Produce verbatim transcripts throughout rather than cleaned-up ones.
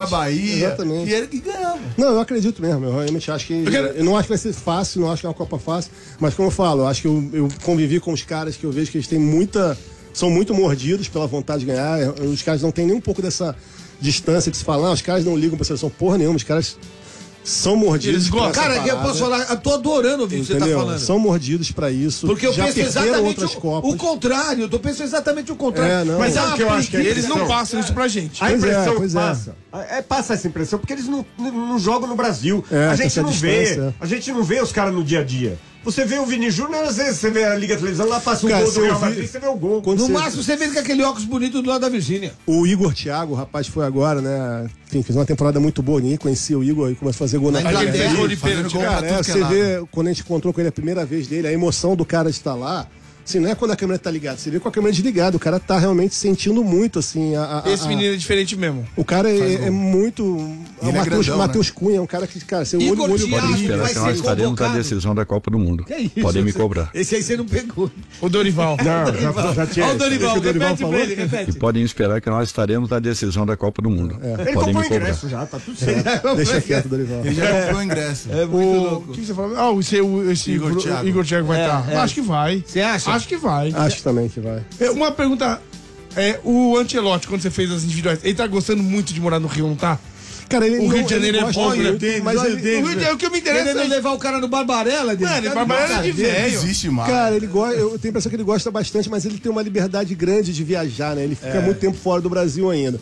Bahia. Exatamente. E ele que ganhava. Não, eu acredito mesmo. Eu realmente acho que. Eu, quero... eu não acho que vai ser fácil, não acho que é uma Copa fácil. Mas como eu falo, eu acho que eu, eu convivi com os caras que eu vejo que eles têm muita. São muito mordidos pela vontade de ganhar. Os caras não têm nem um pouco dessa distância que se fala, ah, os caras não ligam pra seleção porra nenhuma, os caras são mordidos. Eles gostam. Cara, eu posso falar, eu tô adorando ouvir o que você tá falando. São mordidos pra isso. Porque eu já penso exatamente outras o, Copas. o contrário, eu tô pensando exatamente o contrário. É, não. Mas sabe o que eu acho que é Eles não passam isso pra gente. A Pois é, impressão pois que é. passa. É, passa essa impressão, porque eles não, não, não jogam no Brasil. É, a gente essa não vê. distância. A gente não vê os caras no dia a dia. Você vê o Vini Júnior, às vezes você vê a Liga Televisão, lá passa um Cara, gol do se eu Real vi- Madrid, você vê o gol. Quando No você- máximo você vê com aquele óculos bonito do lado da Virgínia. O Igor Thiago, o rapaz foi agora, né? Enfim, fez uma temporada muito boa, ninguém conhecia o Igor, aí começou a fazer gol na Mas ele Inglaterra. fez gol de fazendo pênalti. gol pra Cara, é, tudo que é você lado. vê, quando a gente encontrou com ele a primeira vez dele, a emoção do cara de estar lá, assim, não é quando a câmera tá ligada, você vê com a câmera desligada, o cara tá realmente sentindo muito, assim, a, a- Esse a- menino é diferente mesmo. o cara é, é muito... Ele o é Matheus grandão, Matheus Cunha é um cara que, cara, seu olho, Igor olho Thiago, brilha. vai Esperar que ser nós estaremos na convocado. decisão da Copa do Mundo. Que é isso? Podem me Você- cobrar. Esse aí você não pegou. O Dorival. Não, já, já tinha. Olha o Dorival, Esse que o Dorival repete falou? pra ele, repete. E podem esperar que nós estaremos na decisão da Copa do Mundo. Ele Podem comprou me o cobrar. ingresso já, tá tudo certo. Deixa quieto, Dorival. Ele já comprou o ingresso. É muito O louco. que que você falou? Ah, esse, o- esse Igor Igor, Thiago. Igor Thiago vai É, estar. é. Acho que vai. Você acha? Acho que vai. Acho também que vai. É, uma pergunta. É, o Ancelotti, quando você fez as individuais, ele tá gostando muito de morar no Rio, não tá? Cara, ele O não- Rio de Janeiro ele é gosta bom, muito, né? Denis, mas olha ele- o Denis. O Rio de- é o que eu me interessa. Querendo é- levar o cara no Barbarella, Denis. Mano, Tá Barbarella cara de dele. velho. Não existe mais. Cara, ele gosta, eu tenho a impressão que ele gosta bastante, mas ele tem uma liberdade grande de viajar, né? Ele fica muito tempo fora do Brasil ainda.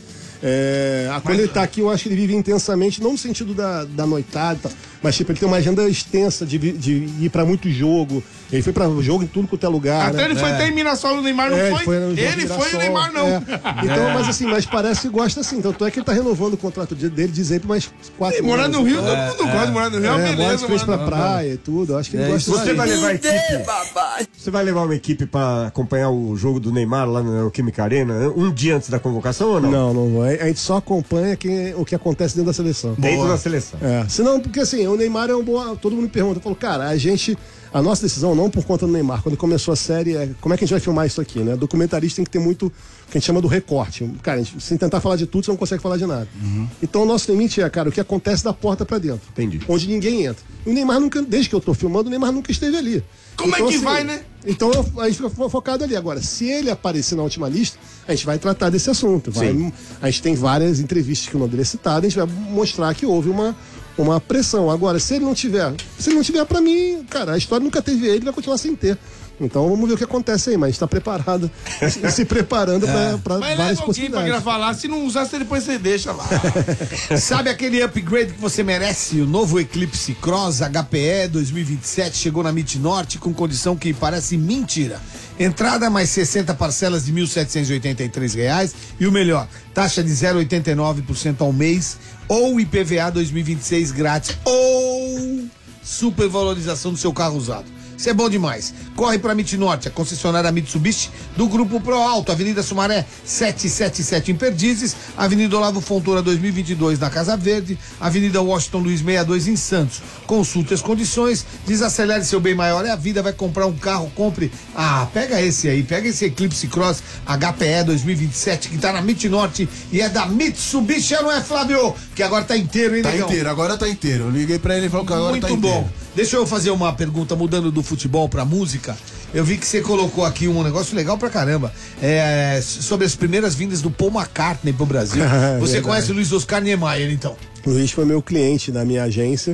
É, a- quando ele tá aqui, eu acho que ele vive intensamente, não no sentido da, da noitada, e tal, mas tipo, ele tem uma agenda extensa de, vi- de ir pra muito jogo. Ele foi pra jogo em tudo quanto é lugar. Até né? ele foi até em Mirassol, o Neymar não É, foi. foi no jogo Ele de foi e o Mirassol, Neymar não. é. Então, mas assim, mas parece que gosta assim. Tanto é que ele tá renovando o contrato de- dele, dizer por mais quatro E morar anos. no Rio, todo mundo gosta de morar no Rio. É, uma É, mora de beleza, frente pra mano. praia e tudo. Eu acho que ele gosta Você disso. vai levar a equipe. Você vai levar uma equipe pra acompanhar o jogo do Neymar lá no Neoquímica Arena um dia antes da convocação ou não? Não, não vai. A gente só acompanha quem, o que acontece dentro da seleção. Dentro da seleção. É, senão, porque assim, o Neymar é um bom. Todo mundo me pergunta, eu falo, cara, a gente. A nossa decisão, não por conta do Neymar, quando começou a série, é como é que a gente vai filmar isso aqui, né? O documentarista tem que ter muito o que a gente chama do recorte. Cara, a gente, sem tentar falar de tudo, você não consegue falar de nada. Então o nosso limite é, cara, o que acontece da porta pra dentro. Entendi. Onde ninguém entra. E o Neymar nunca, desde que eu tô filmando, o Neymar nunca esteve ali. Como é que vai, né? Então eu- a gente fica fo- focado ali. Agora, se ele aparecer na última lista, a gente vai tratar desse assunto. Vai- a gente tem várias entrevistas que o nome dele é citado, a gente vai mostrar que houve uma, uma pressão. Agora, se ele não tiver, se ele não tiver, pra mim, cara, a história nunca teve ele, vai continuar sem ter. Então vamos ver o que acontece aí, mas está preparado, se, se preparando pra para Mas várias leva alguém pra possibilidades. gravar lá. Se não usar, você depois você deixa lá. Sabe aquele upgrade que você merece? O novo Eclipse Cross H P E dois mil e vinte e sete chegou na Mit Norte com condição que parece mentira. Entrada mais sessenta parcelas de mil setecentos e oitenta e três reais e o melhor, taxa de zero vírgula oitenta e nove por cento ao mês ou I P V A dois mil e vinte e seis grátis ou supervalorização do seu carro usado. Isso é bom demais. Corre para Mit Norte, a concessionária Mitsubishi do Grupo Pro Alto, Avenida Sumaré setecentos e setenta e sete em Perdizes, Avenida Olavo Fontoura dois mil e vinte e dois na Casa Verde, Avenida Washington Luiz sessenta e dois em Santos. Consulte as condições, desacelere seu bem maior é a vida, vai comprar um carro, compre. Ah, pega esse aí, pega esse Eclipse Cross H P E dois mil e vinte e sete que tá na Mit Norte e é da Mitsubishi, não é, Flávio? Que agora tá inteiro, hein, Tá negão? inteiro, agora tá inteiro. Eu liguei pra ele e falou que agora Muito tá inteiro. bom. Deixa eu fazer uma pergunta, mudando do futebol pra música. Eu vi que você colocou aqui um negócio legal pra caramba. É, sobre as primeiras vindas do Paul McCartney pro Brasil. Você Verdade. conhece o Luiz Oscar Niemeyer, então? O Luiz foi meu cliente da minha agência.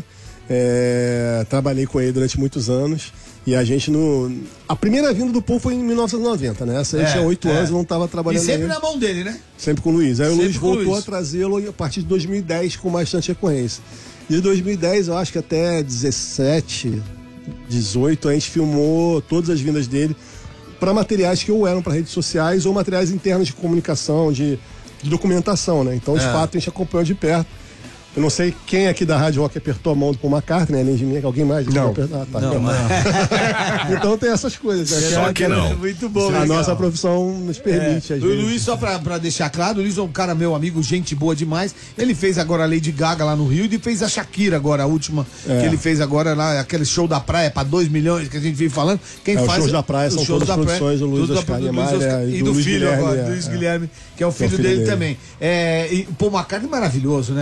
É, trabalhei com ele durante muitos anos. E a gente no. A primeira vinda do Paul foi em mil novecentos e noventa, né? Essa aí É, tinha oito é. anos, eu não estava E trabalhando sempre ainda. na mão dele, né? Sempre com o Luiz. Aí o Sempre Luiz com o voltou Luiz. a trazê-lo a partir de dois mil e dez com bastante recorrência. E de dois mil e dez, eu acho que até dezessete, dezoito, a gente filmou todas as vindas dele para materiais que ou eram para redes sociais ou materiais internos de comunicação, de, de documentação, né? Então, de fato, a gente acompanhou de perto. Eu não sei quem aqui da Rádio Rock apertou a mão do Paul McCartney, além de mim, que alguém mais? Não. Apertou? Ah, tá. Não, Então tem essas coisas. Né? Só que não. Muito bom, A legal. nossa profissão nos permite, às O vezes. Luiz, só pra, pra deixar claro, o Luiz é um cara meu amigo, gente boa demais. Ele fez agora a Lady Gaga lá no Rio e fez a Shakira agora, a última É. que ele fez agora lá, aquele show da praia pra dois milhões que a gente vive falando. Quem É, os faz shows da praia os são shows todas da praia, produções do Luiz tudo da- Oscar do Luiz Niemeyer, Oscar- é, e do do Luiz filho Guilherme, agora, é, do Luiz é. Guilherme, que é o Que é o filho filho dele, dele. também. É, e o Paul McCartney é maravilhoso, né?